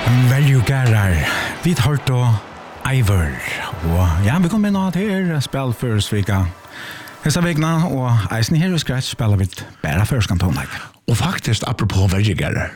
Veljugarar, vi tar då Ivor. Og ja, vi kommer nå til spill for Svika. Hessa vegna, og eisen her i Scratch spiller vi bare førskantonlag. Og faktisk, apropos veljugarar,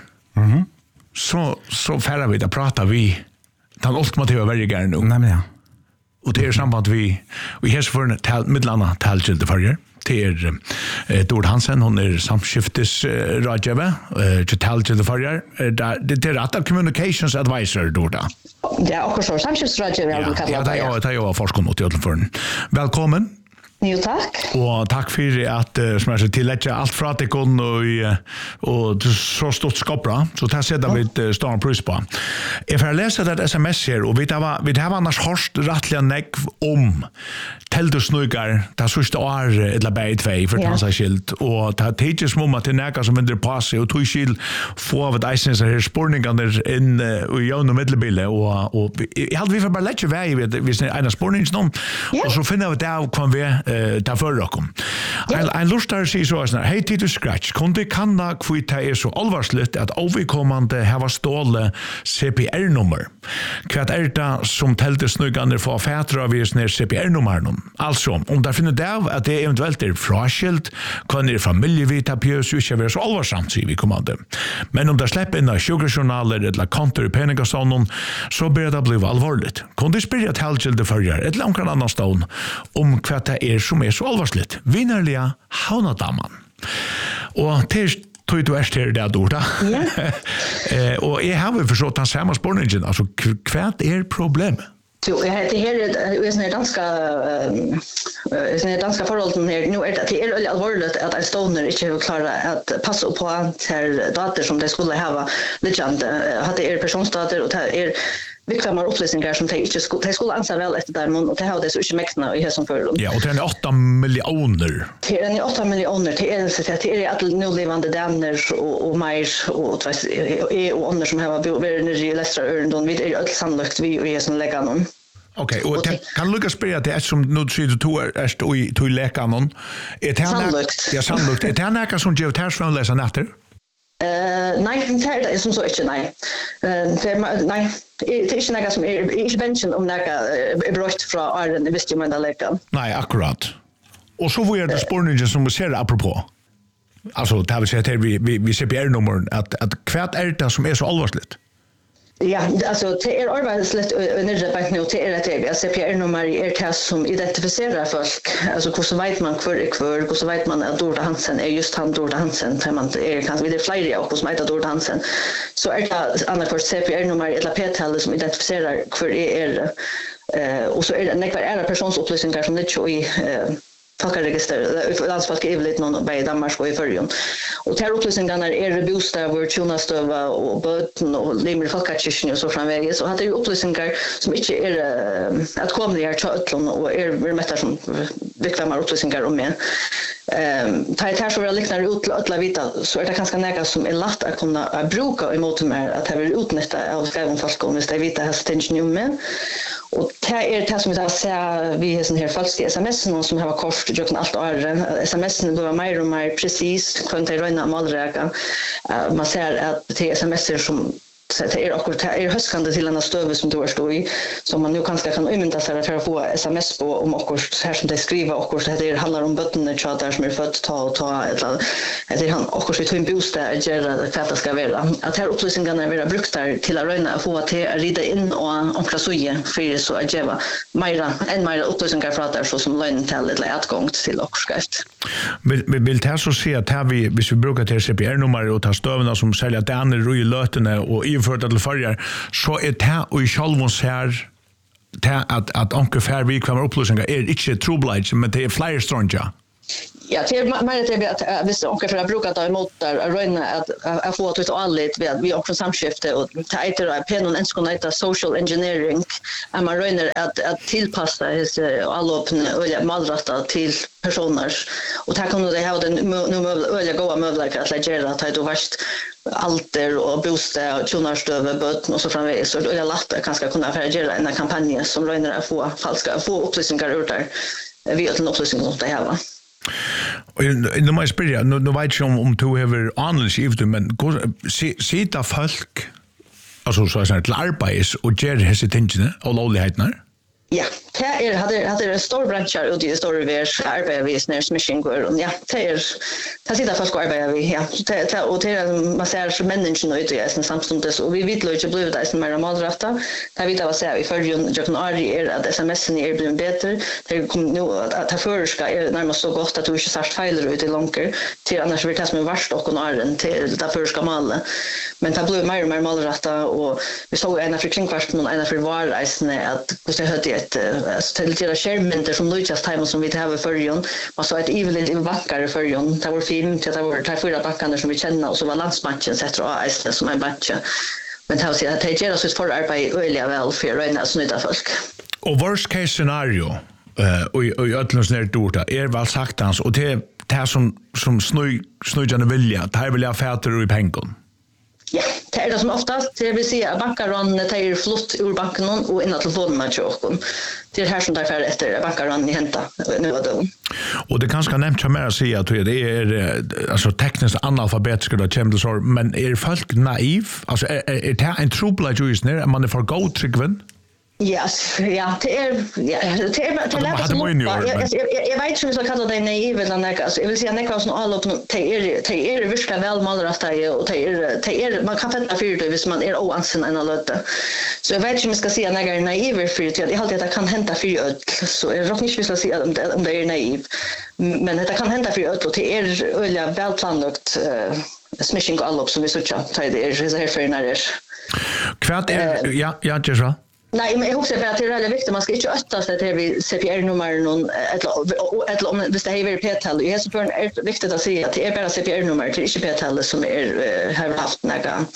så færre vi da prata vi den ultimativa veljugarar nu. Nei, men ja. Og det samband vi hesfor midlanda talgilde farger. Til Dord Hansen, hun samskiftes-rådgjøve til talgilde farger. Det rett av Communications Advisor, Dorda. Ja, akkurat så. Samskiftes-rådgjøve, jeg vil kalle det. Ja, det er jo forskånd ut i Øtlenføren. Velkommen. Jo, takk. Og takk for at som jeg tillegger alt fra til kun og så stort skapra, så det setter vi et stor pris på. Jeg får lese et sms her, og vi har annars hørt rettelig nekv om teltusnugar, det sørste år eller bare tvei for tansaskilt, og det er tidlig som om at det er nekka som vinner på seg, og tog skil få av et eisens her spårningene inn i jøvn og middelbildet, og jeg hadde vi får bare lette vei hvis det er en av spårningene, og så finner vi det av hva vi ta för oss. En lustar sier så sånn, hei til Scratch, kunde kanna kvita så alvarsligt at overkommande hava ståle CPR-nummer. Hva det som teltesnuggande få fætra av sånne CPR-nummeren? Altså, om det finner det av at det eventuelt fraskilt, kan det familjevita pjøs, ikke være så alvarsamt, sier vi kommande. Men om det slipper inn av sugarjournaler eller kontor i peningastånden, så blir det bli alvorligt. Kunde spyrja teltgilde førjar, et langt annan stånd, om hva det som så alvarsligt. Vinnerliga haunadaman. Og til tog du her det Dorda. Og jeg har jo forstått den samme spørningen. Altså, hva problemet? Jo, det her er sånne danska forholden her. Nå det veldig alvorlig at en stående ikke klarer at passe på til dater som de skulle ha liggende. At det personsdater, og det viktiga upplysningar som de skulle ansa väl efter där och det har det så inte mäkna i hela förlåt. Ja, och det är 8 miljoner. Det är 8 miljoner till att nu levande dämner och mer och och andra som har varit nere i Lästra Örndon vid är sannolikt vi är som lägger någon. Okej, och kan Lucas spela det som nu ser du två i två läkare någon. Sannolikt. Ja, sannolikt. Det är näka som Joe Tarsford läser natter. Nej, det är som så inte nej. Nej, det är inte något som inte mention om något brott från Arden visst ju man där läka. Nej, akkurat. Och så var det spårningen som vi ser apropå. Alltså, det har vi sett här vi CPR-nummer att kvärt det som är så allvarsligt. Ja, alltså det är arbetslätt nere på nu till det CPR-nummer är det som identifierar folk. Alltså hur så vet man hur så vet man att Dorda Hansen är just han Dorda Hansen när man är kanske det flera och som heter Dorda Hansen. Så är det annars för CPR-nummer eller p-tal som identifierar hur är och så är det några personsupplysningar som det ju i folkregister landsfolk är väl någon i Danmark och i Förjön. Och där upplysningarna är bostäder, tjänastöva och böten och limmer folkkyrkan och så framvägs. Och hade ju upplysningar som inte är att komma ner till Ötlund och är mättar som viktiga upplysningar om mig. Ta ett här så väl liknar utla vita så är det ganska näga som är lätt att kunna bruka emot mer att det vill utnyttja av skriven folk om det vita hästen om mig. Och det är det som jag säger vi har sån här falska sms som har kort jag kan allt åren sms:en blir mer och mer precis kan ta röna målräka man ser att det är sms:er som så det är akkurat det är höskande till en stöve som du står i som man nu kanske kan umynta sig för att få sms på om akkurat här som det skriver akkurat det handlar om bötterna chatter som är fött ta eller det han akkurat vi tog en bostad gör att det ska vara att här upplysningarna är vara brukta till att röna få till att rida in och omklasoje för så att ge mer upplysningar för att det så som lön till eller utgång till också vill det så se att här vi brukar till CPR-nummer och ta stövarna som säljer där nere i lötene och infört till förjar så är det och i självons här att ungefär vi kommer upplysningar är inte trubbelage men det är flyer stronja. Ja, det är mer att visst ungefär jag brukar ta emot där röna att få ett allit vi också samskifte och ta ett pennon ens kunna ta social engineering man rönar att tillpassa alla öliga malrata till personer och här kan det ha den nu öliga goda möjligheter att lägga att det värst alter och bostad och tjänastöve böten och så framvägs så är det lätt kanske kunna förgera en kampanj som rönar att få upplysningar ut där vi har en upplysning om det här va. Nu må jeg spørre, nu vet jeg om du har annerledes givet, men sitter folk alltså så här till arbets och ger hese tingene och lovligheterna. Ja, det hade en stor bransch ute i stora världs arbetar vi snär smishing och ja, det sitter fast arbetar vi ja. Det och det man ser människan ute i samstundes och vi vet inte blir det som mer malrätta. Det vet vad säger vi för jag kan aldrig att SMS-en är blir bättre. Det kommer nu att förska är närmast så gott att du inte sagt fel ute i lånker till annars blir det som värst och någon till det förska mal. Men det blir mer och mer malrätta och vi såg en för kringkvarten och en för varreisen att det hade till det skärmynter som Lukas time som vi har i förrjon. Man sa ett eveligt i backar i förrjon. Det var fint, det var fyra backarna som vi känner och så var landsmatchen sett och Eisne som en match. Men det har sig att det gör oss ett förarbete öliga väl för att röjna snydda folk. Och worst case scenario och i ötlunds ner dorta är väl sagt hans och det här som snöjande vilja, det här vill jag fäter i pengen. Ja, det är det som oftast, det vill säga bankaron tar flott ur banken och innan telefonen tjocken. Det är här som därför efter bankaron i hämta nu och då. Och det kanske nämnt som mer att säga att det är alltså tekniskt analfabetiska då kämdelsor, men är folk naiv? Alltså är det en trubbel just när man är för god tryggven? Yes, ja, det är lätt som jag vet inte om vi ska kalla det naiv eller något. Alltså, jag vill säga något som alla det är virkelig välmålrasta och det är man kan fatta för det hvis man är oansen en löte. Så jag vet inte om vi ska säga något naiv för det. Jag alltid att det kan hända för öd. Så jag råkar inte vi ska säga om det är naiv. Men det kan hända för öd och det är öliga välplanlagt smishing och allop som vi såg att det är så här för när det Kvart är ja, just så. Nej, men jag hoppas att det är väldigt viktigt. Man ska inte ötta sig till vid CPR-nummer någon eller om det är över p-tal. Det är så viktigt att säga att det är bara CPR-nummer till inte p-tal som är har haft några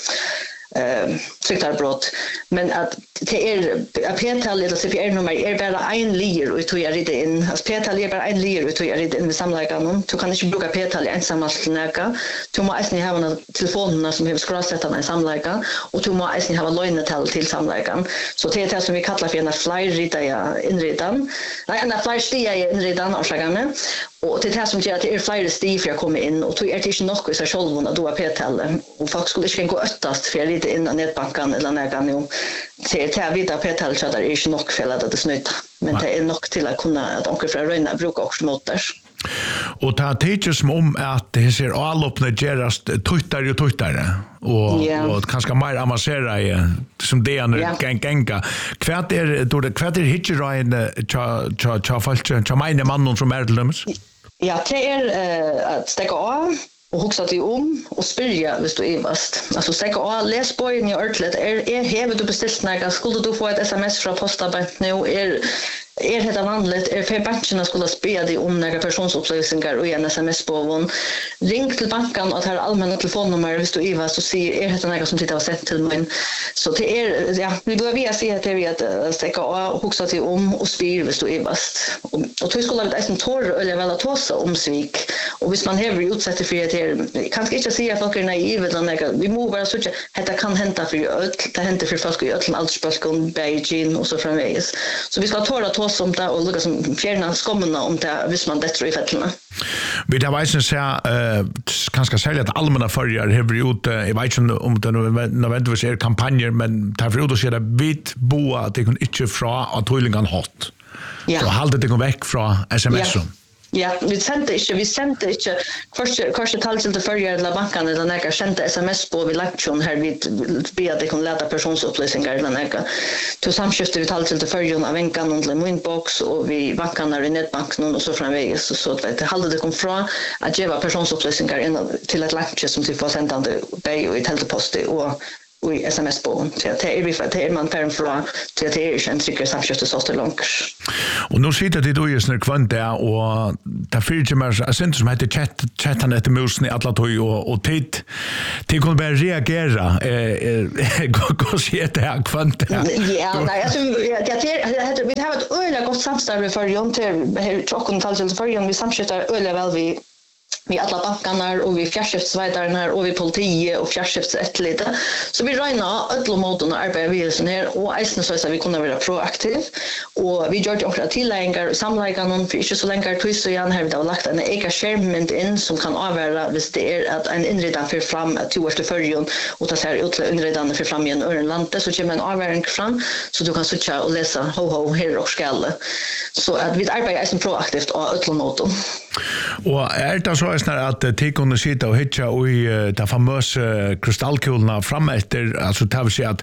trycktarbrott. Men att det är p-tal eller CPR-nummer är bara en lir och tog jag rida in. Alltså p-tal är bara en lir och tog jag rida in vid samläggaren. Du kan inte bruka p-tal ensamt till näka. Du måste ha några telefonerna som har skråsättarna i samläggaren och du måste ha lögnetal till samläggaren. Så det är det som vi kallar för en flyer inridan. Nej, en flyer inridan avslagande. Och det är det som gör att det är flera stig för att komma in och det är inte nog i sig själv att du har p-tal. Och folk skulle inte gå öttast för att rida in i nätbanken eller näka nu. Det är vita p-tal så det är inte nog för att det snyta. Men det är nog till att kunna att onkel för röjna bruka också mot där. Och det teacher som om att det ser all upp när gerast tuttare och kanske mer avancera som det är gänga. Kvart är hitcherain cha falche cha mina mannen som är döms. Ja, det är att stäcka av och huxa till och spyrja hvis du evast. Alltså stäcka av, läs bojen i örtlet. Häver du beställt något? Skulle du få ett sms från postabank nu? Är det vanligt? För bankerna skulle spela dig om några personsupplysningar och en sms-båvån. Ring till banken och tar allmänna telefonnummer hvis du evast och säger är det något som tittar och sett till mig. Så det är, ja, vi behöver via sig att det är att stäcka av och huxa till och spyr hvis du evast. Och då skulle vi en torr eller väl att tåsa om svik. Och hvis man häver utsätter för att det kanske inte säga att folk är naiva eller något. Vi må bara så att det kan hända för öll. Det händer för folk i öll som aldersbölken, Beijing och så framvägs. Så vi ska tåra som det och lukka som fjärna skommarna om det hvis man detter i fetterna. Vi har veisen säga kanske särskilt att allmänna förjar har ut jag vet inte om det nödvändigtvis är kampanjer men därför ut och säga vitt boa att det kan inte fra att tydligen hot. Så håll det väck från SMS-en. Ja, vi sände inte först tal till förra eller banken eller några sände sms på vid lektion här vi be att det kan lätta personsupplysningar eller några. Till samskifte vi tal till förra av vänkan och till inbox och vi bankarna i nätbanken och så framvägs så att det hade det kom från att ge personsupplysningar till ett lektion som till får sändande bei och i telepost och i sms på det är man färd från till att det är en trycker samskifte så står långt. Och nu sitter det då just när kvant där och där finns ju center som heter chatten efter musen i alla tog och tid kunde bara reagera gå se det här kvant. Ja, nej alltså vi har ett öliga gott samarbete för Jon till trocken tal till för Jon vi samskiftar öliga väl vi vi alla bankarna och vi fjärrskiftsvärdarna och vi politiet och fjärrskiftsrättlite. Så vi räknar alla måten att arbeta vidare sån här och eisen så att vi kunde vara proaktiv. Och vi gör det också tilläggar och samläggar någon för inte så länge tid så igen har vi då lagt en egen skärmment in som kan avgöra hvis det är att en inredan för fram att två efter förrjun och ta sig ut inredan för fram i en örenlande så kommer en avgörning fram så du kan switcha och läsa ho här och skalle. Så att vi arbetar eisen proaktivt och alla måten. Och är det så att de kunde sitta och hitcha och i de famösa kristallkulorna fram efter, alltså det vill säga att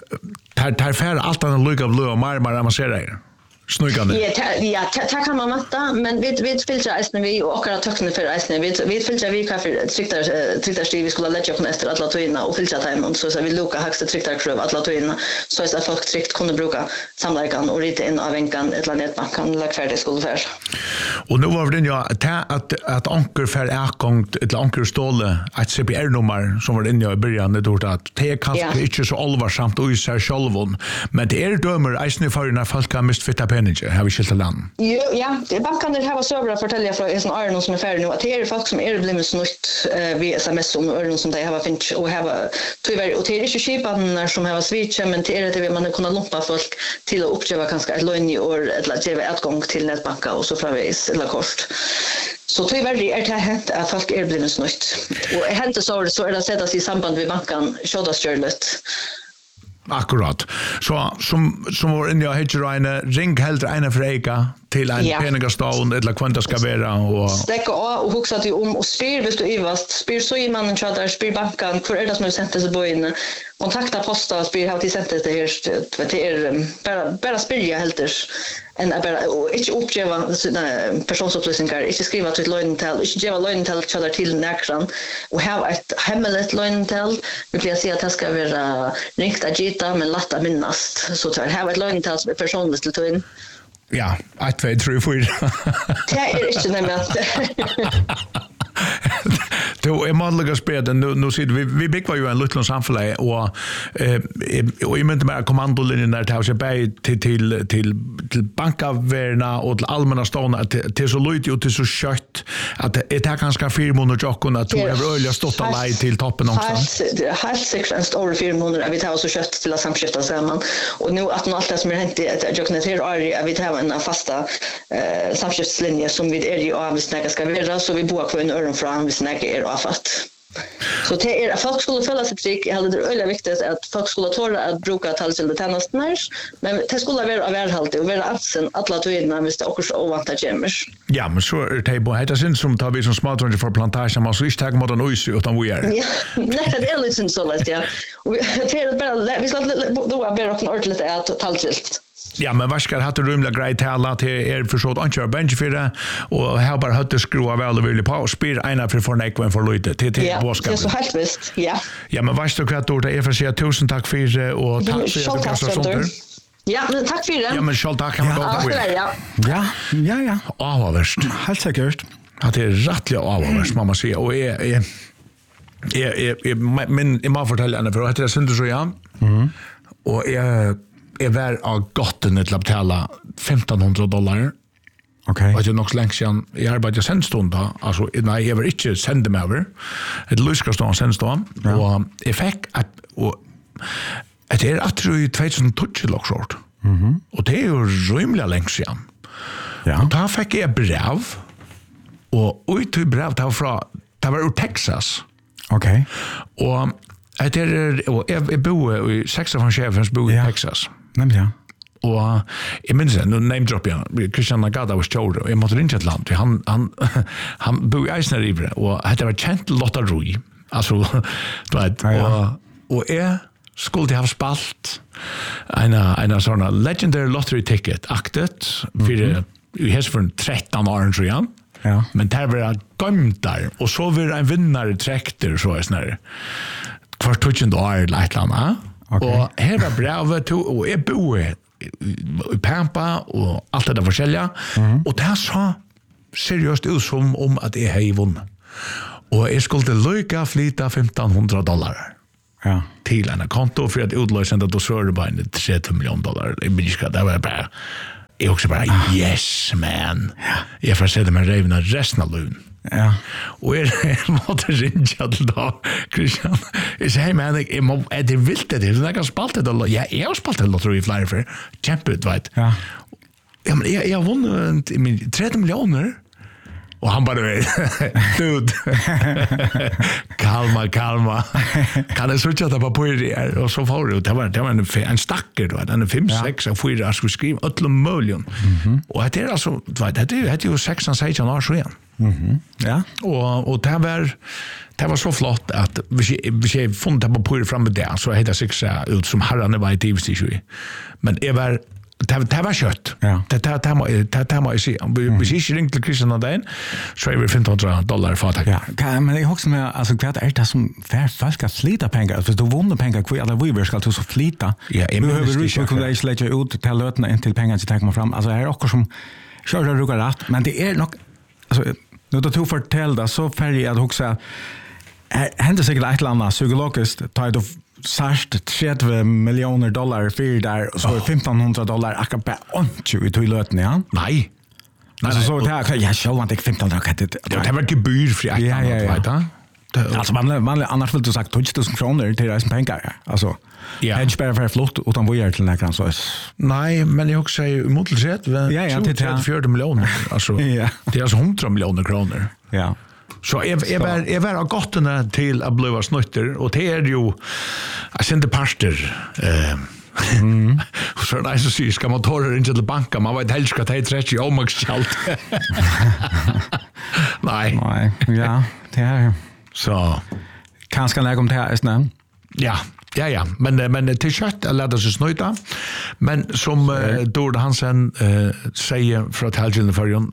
tar färre allt annat lycka blå och marmar än man ser det snygande. Ja, det kan man matta, men vi filtrar eisen vi och akkurat tökna för eisen. Vi filtrar vi kaffe trycktarstig vi skulle lägga på efter alla toina och filtra timon så vi lukar högsta trycktarkröv alla toina så att folk tryckt kunde bruka samlarkan och rita in av enkan ett nätbanken lägga färdigt skulle för. Och nu var det ja att anker för ägång ett anker ståle ett CPR-nummer som var inne i början då att det kanske inte så allvarsamt och i sig självon men det är dömer eisen för när folk kan mistfitta pengar har vi skilt land. Ja, det bankarna har server att fortälja från en Arnon som är färdig nu att det är folk som är blivit snutt via SMS om Arnon som de har finch och har tyvärr och det är inte skipan som har switch men det är det man kan lumpa folk till att uppgöra kanske ett lön i år eller ge utgång till nätbanka och så framvis eller kort. Så tyvärr är det hänt att folk är blivit snutt. Och hänt så är det sättas i samband med bankan Shodas-Charlotte. Akkurat. Så som var inne i Hedgerine, ring hellre ena för eka till en peningastånd eller kvanta ska vara. Och stäcka av och huxa till om och spyr hvis du ivast. Spyr så i mannen chatter, spyr bankan, hur är det som har sänt sig på in. Kontakta posta och spyr har till sänt det här. Det är bara spyrja helt än bara och inte uppgeva sina personsupplysningar, inte skriva till lögntal, inte ge lögntal till näkran och ha ett hemligt lögntal. Nu vill jag säga att det ska vara riktigt agita men latta minnast. Så tar ha ett lögntal som är personligt till tog in. Ja, 1, 2, 3, 4. Det är inte nämligen. Då är manliga spel nu ser vi bygger ju en liten samfälle och i mente med kommandolinjen där tar sig bäj till bankavärna och till allmänna stånd till så lite och till så kött att det är ganska 4 månader jocken att du har öliga stått alla till toppen också. Helt säkert över 4 månader vi tar så kött till att samskifta samman och nu att allt det som är hänt att jocken här vi tar en fasta samskiftslinje som vi är ju av vi snacka ska vara så vi bor på en öron från vi snacka är avfatt. Så det är att folk skulle följa sitt trick. Jag hade det öliga viktigt att folk skulle tåra att bruka talsylda tennastnärs. Men det skulle vara av välhaltigt och vara ansen alla tydliga hvis det också ovanta gemmer. Ja, men så är det på. Det är synd som tar vi som smartrande för plantagen. Man så inte ta mot en ös utan vi är. Ja, nej, det är lite så lätt, ja. Och det är bara, vi ska då bara också ordentligt att talsylt. Ja, men vad ska ha det rymliga grej tala till försåt anchar bench för det och här bara hade skruva väl och vill på spel ena för nekven för lite till boskap. Det är så helt visst. Ja. Ja, men vad ska kvart då är för sig 1000 tack för och tack för att du kastar sånt. Ja, men tack för det. Ja, men själv tack kan man gå. Ja. Avvärst. Helt säkert. Att det är rättliga avvärst man måste säga och men jag måste fortälja henne för att det är synd så ja. Och är värd av gotten till att betala $1,500. Okej. Och det är nog så länge sedan jag arbetade sendstånd då. Alltså, nej, jag var inte sände mig över. Ett lyskastånd sendstånd. Ja. Och jag fick att det är att det är 2012 också. Och det är ju rymliga länge sedan. Ja. Och då fick jag brev. Och ut i brev det var ur Texas. Okej. Och jag bor i 16 chefens bor i Texas. Nämligen. Och jag minns det, nu name drop jag. Christian Nagada var stor och jag måste ringa ett land. Han bor i Eisner och det var känt lotteri. Alltså, och jag skulle ha spalt en sån legendary lottery ticket aktet för 13 år tror jag. Ja. Men det var gömt där och så var en vinnare träckter så är snarare. Kvar 20 år eller ett land. Okay. Och här var brevet och jag bor i Pampa och allt det där försälja. Och det så seriöst ut som om att jag har vunnit. Och jag skulle lycka flytta $1,500 till en konto för att utlösa då så är det bara $30 miljoner. Det var bara jag också bara yes man. Jag får se det med revna resten av lön. Ja. Och måste ringa till då, Christian. Är så här men är det vilt det? Det kan spalta det. Ja, jag har spaltat det tror jag flyer för. Champion, vet. Ja. Ja, men jag vann 30 miljoner. Och han bara dude. Kalma. Kan det switcha det på det och så får du det var en stacker då. Den är 5-6 och 4 skulle skriva alla möjligen. Och det är alltså det är ju 16 år sedan. Ja. Och det var så flott att vi funnit det på det framme där så heter det ut som herrarna var i TV-station. Men det var kött. Ja. Det må jag se. Hvis ikke ringte til Christian av dagen, så är vi $1,500 fattig. Ja, men jag också med alltså vad är det som folk ska slita pengar? Alltså du vinner pengar kvar eller vi ska så flita. Ja, vi behöver ju kunna lägga ut till lötna in till pengar till komma fram. Alltså här är också som kör ruggar rätt, men det är nog alltså nu då du fortäljer så färdig att också händer sig ett land psykologiskt tar du särskilt $30 miljoner för där och så $1,500 akkurat bara inte i löten, ja? Nej. Alltså så det här, jag själv inte 1500 det. Det var gebyrfri ett annat, vet du? Alltså man annars vill du sagt 20,000 kronor till resten pengar. Alltså hedge bara för flott utan vad gör till näkran så. Nej, men jag också säger mot till sätt 40 miljoner. Alltså det är alltså 100 miljoner kronor. Ja. Så jag var gottene till att bli snutter och det är ju jag inte pastor så är det så säger ska man ta det in till banken man vet helst ska ta 30 omaxalt. Nej, ja, det är så kanske när kom det här snön. Ja, men till kött eller det så snöta. Men som Dord Hansen säger för att helgen förjon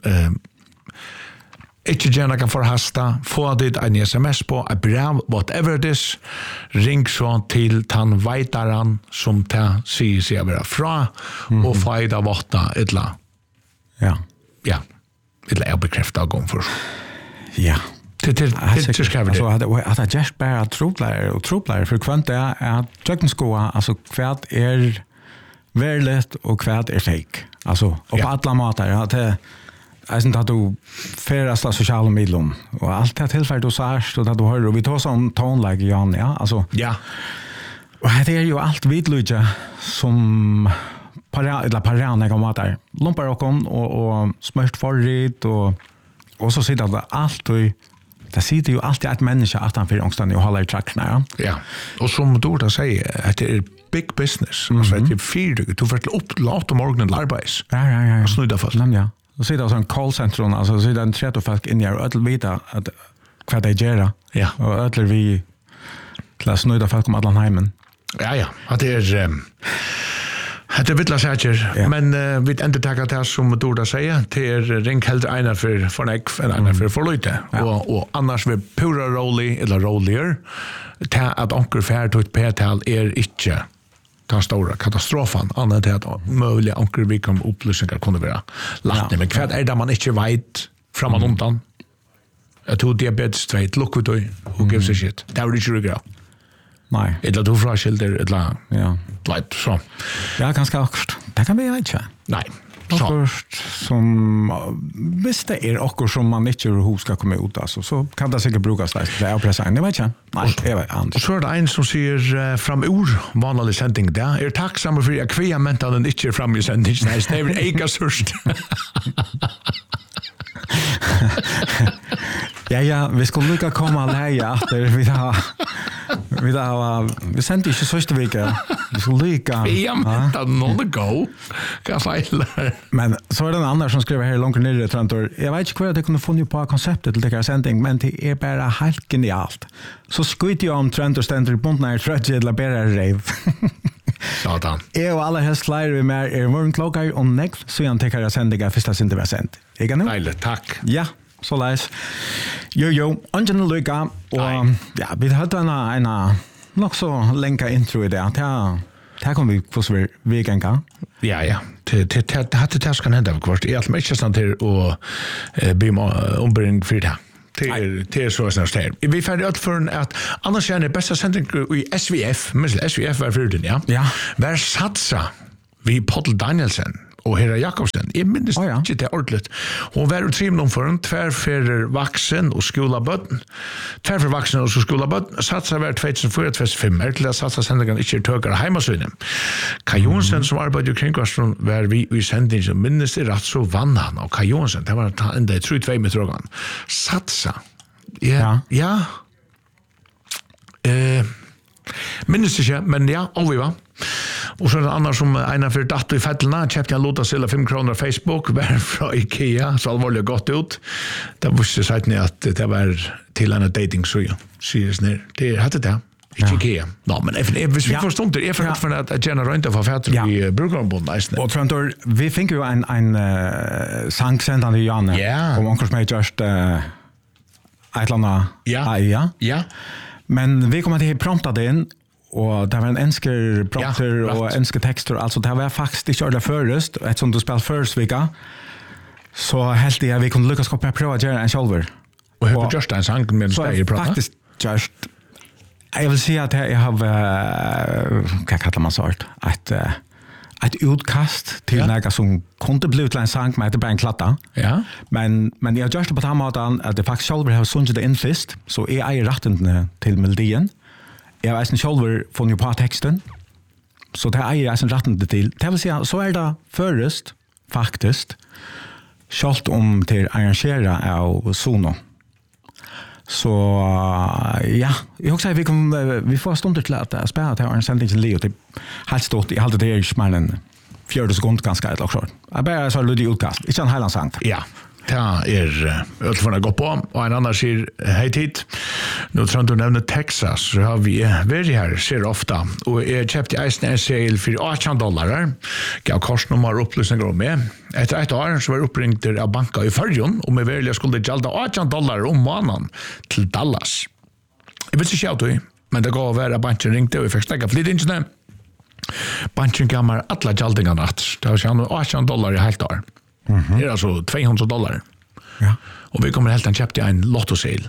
ikke gärna kan forhasta, få dit en sms på, et brev, whatever it is, ring så til tan veitaran som ta sier seg vera fra, og feida vattna etla. Ja. Ja, etla er bekreftet av gång for. Ja. Det skriver det. Altså, at det just bare troplare, for kvant er at tøkkenskoa, altså kvart er verlet, og kvart er fake. Altså, og på alle måter, at det jag syns att du färdas av sociala medier och allt det tillfället du särskilt och att du hör och vi tar sån tonläge Jan, ja, alltså. Ja. Och det är ju allt vidlyga som parana kommer där. Lumpar och smört förrit och så sitter det allt och det sitter ju alltid ett människa utanför ångstan och håller i trackarna, ja. Ja. Och som Dorda säger att det är big business. Alltså det är fyrt. Du får till upp om morgonen arbets. Ja. Och snudda fast. Ja. Så sitter det sån callcentrum, alltså så den 30 folk in i och öll vita att vad det gör. Ja. Och öll vi klass nöjda folk om allan heimen. Ja. Att det är vittla säker, men vi ändå tacka det som Dorda säger till ring helt ena för en ena för lite och annars vi pura rolig eller roligare ta att onkel färd ut petal är inte den stora katastrofen annat än att möjliga onkel vi kan upplysningar kunde vara lagt men kvart är det man inte vet framan undan att du diabetes 2 look ut och gives a shit det är ju regret. Nej. Eller du fraskilder eller ja. Light så. Ja, ganska akkurat. Det kan vi inte. Nej. Akkurat som visst det är akkurat som man inte hur ska komma ut alltså så kan det säkert brukas där. Det är precis. Det vet jag. Nej, det vet jag. Så är det en som säger fram ur vanlig sändning där. Är tacksam för att kvia mentalen inte fram i sändning. Nej, det är ega surst. Ja, vi skulle lycka komma lägga vi sände inte första veckan. Vi skulle lycka. Ja, men någon go. Kan fejla. Men så är det en annan som skriver här långt ner i Trantor. Jag vet inte hur det kunde få på konceptet till det här sändning, men det är bara helt genialt. Så skryter jag om Trantor ständer i bunden här trödje eller bara rev. Satan. Jag och alla helst lär vi med er morgonklokar och näkt så jag tänker jag sändningar första inte var sänt. Ega nu? Nej, tack. Ja. Så läs. Jo, ungen lycka och ja, vi hade en nog så länka intro i det. Här kommer vi på så vägen kan. Ja. Det hade det ska hända kvart. Är allt mycket sånt här och bima ombring för det. Det är så snart här. Vi färdig ut för att annars är det bästa sändning i SVF, men SVF var för den, ja. Ja. Var satsa vi Paul Danielsen och Hera Jakobsen. Jag minns inte det ordentligt. Hon var utrimd för en tvärfärder vuxen och skolabötten. Tvärfärder vuxen och skolabötten. Satsar var 2004-2005 till att satsa sändningen inte tökare hemmasynning. Kai Jonsen som arbetade i kringkvarsen var vi i sändningen som minns det rätt så vann han. Och Kai Jonsen, det var ända 3-2 med frågan. Satsa. Ja. Minns inte, men ja, och vi var. Och så en annan som ena för datt i fettelna köpte jag låta silla 5 kronor Facebook var från Ikea så allvarligt gott ut. Det visste sig att det var till en dating så ja. Syns ner. Det hade det. Ikea. Ja, men vi förstod det för att gärna inte få fatta i brukarbonden nästan. Och tror vi fick ju en sångsändande Janne om onkel mig just Itlanda. Ja. Men vi kommer till promptade in och det var en ensker prompter och ensker texter alltså det var faktiskt inte alla förrest eftersom du spelar först vecka så helt det vi kunde lyckas skapa prova göra en shoulder och just en sång med så faktiskt just jag vill säga att jag har vad kallar man sort ett utkast till något som kunde bli en sång med det bara en klatta. Ja. Men jag gör det på den måten att det faktiskt själv har sunget det in först så är jag rätten till melodien. Jag har en själv funnit på texten. Så det är jag en rätten till. Det vill säga så är det förrest faktiskt självt om till arrangera av Sono. Så ja, jag också vi får stunder till att spela till en sändning till Leo till helt stort i allt det är ju mer än 4 sekunder ganska ett också. Jag bara så luddig utkast. Inte en hela sång. Ja. Det är öllforna gå på och en annan säger hej hit. Nu tror du nämner Texas så har vi varit här ser ofta och jag köpte en sale för $18. Gav kostnummer upplysningar om med. Efter ett år så var uppringt av banka i Färjön och med välja skulle gälda $18 om månaden till Dallas. Jag vet inte själv men det gav vara banken ringte och jag fick snacka flit inte. Banken gav mig alla gäldingarna att det var $18 i helt år. Det är alltså $200. Ja. Och vi kommer helt enkelt köpte en lottosel.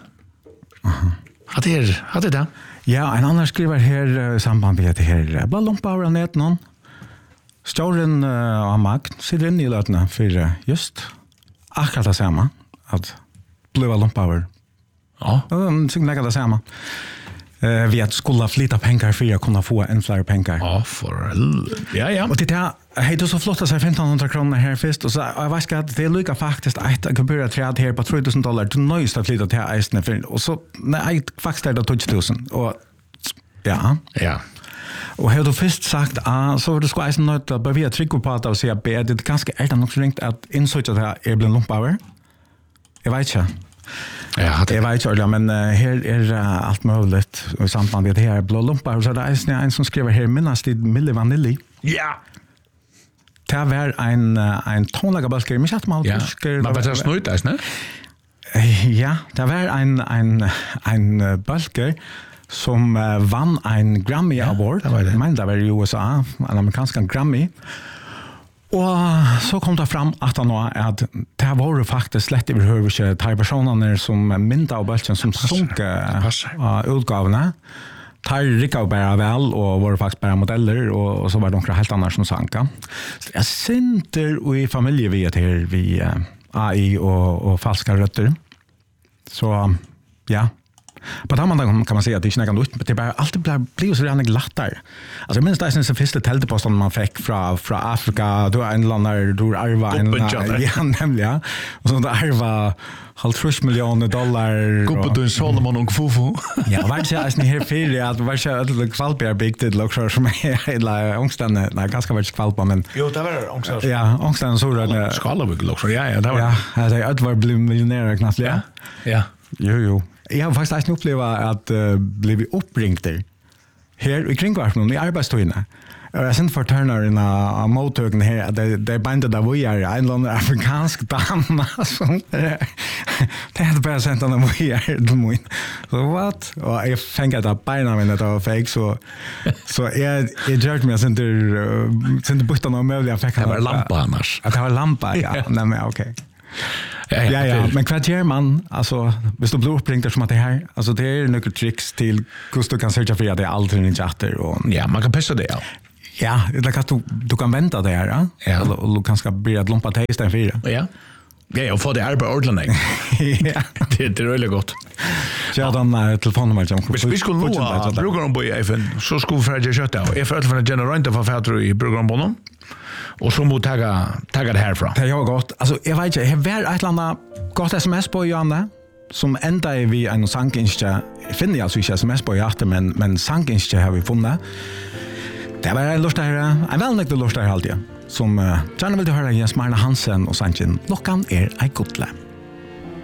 Hade det? Ja, en annan skriver här samband med det här. Bara lompa över nät någon. Storen av makt sitter inne i lötena för just akkurat det samma. Att bli lompa över. Ja. Så lägga det samma. Vi att skulle flytta pengar för att kunna få en fler pengar. Ja, för ja. Och det är hej då så flott att säga 1500 kronor här först och så jag vet att det är lika faktiskt att jag kan börja träda här på $3000 till nöjst att flytta till Eisne för och så nej faktiskt är det 2000 och ja. Och har du först sagt så du ska Eisne nöjt att börja trycka på att säga B det ganska är det nog så ringt att insöka det här är bland lumpauer. Jag vet inte. Ja, det vet jag men här är allt möjligt i samband med det här blå lumpar så det är en som skriver här minnas det Mille Vanilli. Ja. Det var en tonlaga balker, men jag balker. Men vad är det snöjt, ne? Ja, det var en balker som vann en Grammy Award. Men det var i USA, en amerikansk Grammy. Och så kom det fram att det var faktiskt lätt överhuvud de personerna som mynda av balken som sunk utgavna. Tar rikade bara väl och var faktiskt bara modeller och så var det några helt andra som sanka. Så jag synter i familjeviet här vid AI och falska rötter. Så ja. På den månaden kan man säga att det inte är något, men det bara alltid blir så redan glattare. Alltså jag minns det är en första tälteposten man fick från Afrika, då en landar då arva en ja nämligen. Och så där var $50 miljoner. Gubben Solomon och Fufu. Ja, var det så här för att var så att kvalpar big till också som är ångstan nej ganska väl kvalpa men jo det var ångstan. Ja, ångstan så där skala vi också. Ja, det var. Ja, alltså att bli miljonär knappt. Ja. Jo. Jag har faktiskt upplevt att bli uppringt här i kringkvarten i arbetstøyene. Jag sen förtörnar av mottøkene her at det bandet där vi är en eller afrikansk dama som det hade bara sendt den vi är till mig. Så what? Och jag fängde att beina men det var fake så jag gjorde mig sen bort någon möjlig jag fick det var lampa annars. Att det var lampa ja. Nej men okej. Ja, men vad gör man? Alltså, hvis du blir uppringd som att det här, alltså det är några tricks till hur du kan söka för att det är aldrig en chatter och ja, man kan pissa det. Ja, det kan du kan vänta det här, ja. Och du kan ska bli att lompa till istället för. Ja. Ja, och få det arbete ordentligt. Ja. Det är väldigt gott. Ja, den telefonnummer som hvis vi skulle nå bruker de på i FN, så skulle vi ferdig kjøtte. Og jeg følte for en generant for fætter i program på noen. Og så må tagga det herfra. Det är gott. Alltså jag vet inte, jag var ett landa gott SMS på Johanne som enda vi en sankinske. Finner alltså inte SMS på hjärtat men sankinske har vi funnit. Det var en lust här. En väldigt lust här alltid. Som gärna vill höra Jens Marna Hansen och Sanchen. Lockan är en godle.